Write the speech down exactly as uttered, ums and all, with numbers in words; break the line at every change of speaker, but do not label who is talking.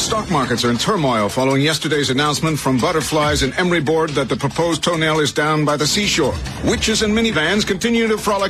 Stock markets are in turmoil following yesterday's announcement from Butterflies and Emery Board that the proposed toenail is down by the seashore. Witches and minivans continue to frolic